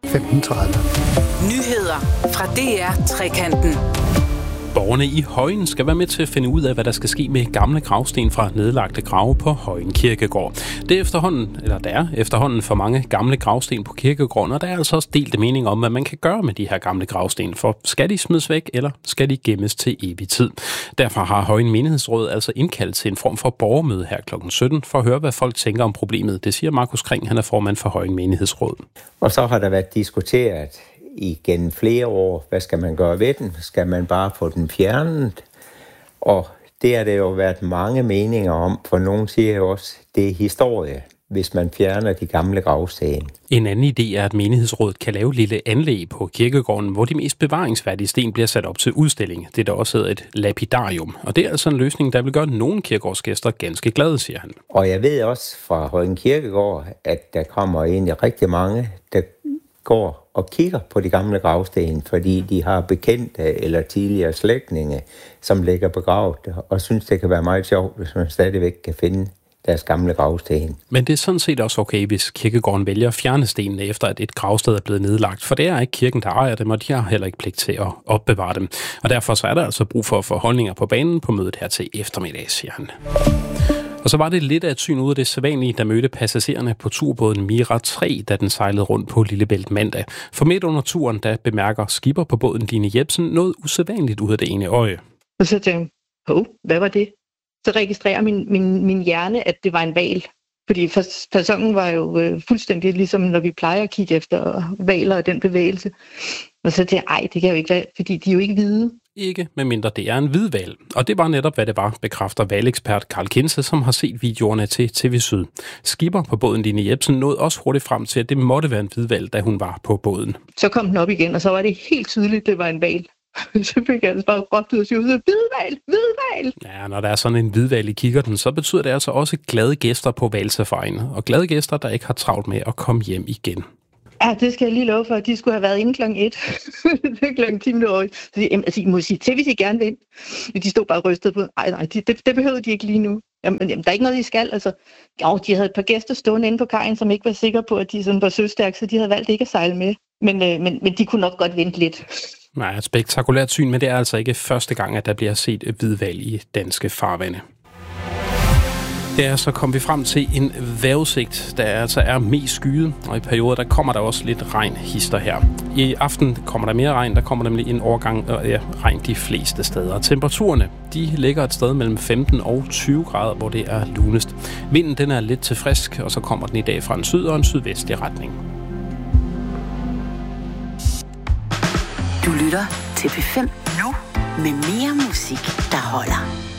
15:30. Nyheder fra DR Trekanten. Borgerne i Højen skal være med til at finde ud af, hvad der skal ske med gamle gravsten fra nedlagte grave på Højen Kirkegård. Der er efterhånden for mange gamle gravsten på kirkegården, og der er altså også delte mening om, hvad man kan gøre med de her gamle gravsten. For skal de smides væk, eller skal de gemmes til evig tid? Derfor har Højen Menighedsråd altså indkaldt til en form for borgermøde her kl. 17 for at høre, hvad folk tænker om problemet. Det siger Markus Kring, han er formand for Højen Menighedsråd. Og så har der været diskuteret igennem flere år, hvad skal man gøre ved den? Skal man bare få den fjernet? Og det har der jo været mange meninger om, for nogen siger jo også, det er historie, hvis man fjerner de gamle gravsten. En anden idé er, at menighedsrådet kan lave et lille anlæg på kirkegården, hvor de mest bevaringsværdige sten bliver sat op til udstilling. Det der også hedder et lapidarium. Og det er altså en løsning, der vil gøre nogle kirkegårdsgæster ganske glade, siger han. Og jeg ved også fra Højen Kirkegård, at der kommer egentlig rigtig mange, der går og kigger på de gamle gravsten, fordi de har bekendte eller tidligere slægtninge, som ligger begravet, og synes, det kan være meget sjovt, hvis man stadigvæk kan finde deres gamle gravsten. Men det er sådan set også okay, hvis kirkegården vælger at fjerne stenene, efter at et gravsted er blevet nedlagt, for det er ikke kirken, der ejer dem, og de har heller ikke pligt til at opbevare dem. Og derfor så er der altså brug for forholdninger på banen på mødet her til eftermiddag, siger han. Og så var det lidt af et syn ud af det sædvanlige, der mødte passagererne på turbåden Mira 3, da den sejlede rundt på Lillebælt mandag. For midt under turen, der bemærker skipper på båden Line Jebsen noget usædvanligt ud af det ene øje. Og så tænkte jeg, hvad var det? Så registrerer min hjerne, at det var en hval. Fordi faconen var jo fuldstændig ligesom, når vi plejer at kigge efter hvaler og den bevægelse. Og så tænkte jeg, det kan jo ikke være, fordi de er jo ikke hvide. Ikke, medmindre det er en hvid hval. Og det var netop, hvad det var, bekræfter hvalekspert Karl Kinse, som har set videoerne til TV Syd. Skipper på båden Line Jebsen nåede også hurtigt frem til, at det måtte være en hvid hval, da hun var på båden. Så kom den op igen, og så var det helt tydeligt, det var en hval. Så fik jeg altså bare råbt ud og sige, hvidhval! Ja, når der er sådan en hvidhval i kikkerten, så betyder det altså også glade gæster på hvalsafarien. Og glade gæster, der ikke har travlt med at komme hjem igen. Ja, det skal jeg lige love for, at de skulle have været inde kl. 1. Det er kl. 10 minutter. Så I må sige til, hvis I gerne vil. De stod bare rystet på. Nej, det behøvede de ikke lige nu. Jamen, der er ikke noget, de skal. Altså, de havde et par gæster stående inde på kajen, som ikke var sikre på, at de sådan var søstærke, så de havde valgt ikke at sejle med. Men de kunne nok godt vente lidt. Nej, et spektakulært syn, men det er altså ikke første gang, at der bliver set hvidhval i danske farvande. Ja, så kom vi frem til en vejrudsigt, der altså er mest skyet, og i perioder der kommer der også lidt regn hister her. I aften kommer der mere regn, der kommer nemlig en overgang regn de fleste steder. Temperaturerne, de ligger et sted mellem 15 og 20 grader, hvor det er lunest. Vinden den er lidt til frisk, og så kommer den i dag fra en syd- og en sydvestlig retning. Du lytter til P5 nu med mere musik, der holder.